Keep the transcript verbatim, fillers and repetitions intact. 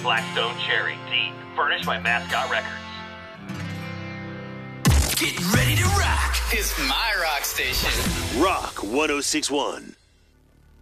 Blackstone Cherry, D, furnished by Mascot Records. Get ready to rock. It's my rock station. Rock one oh six one.